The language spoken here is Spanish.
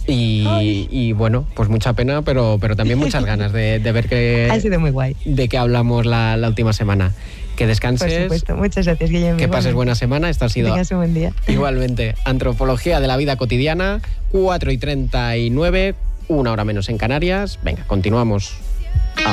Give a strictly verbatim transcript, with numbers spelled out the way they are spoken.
Y, y bueno, pues mucha pena, pero, pero también muchas ganas de, de ver que... Ha sido muy guay. De que hablamos la, la última semana. Que descanses. Por supuesto, muchas gracias, Guillermo. Que pases buena semana. Esto ha sido... Que tengas un buen día. Igualmente. Antropología de la vida cotidiana, cuatro y treinta y nueve, una hora menos en Canarias. Venga, continuamos.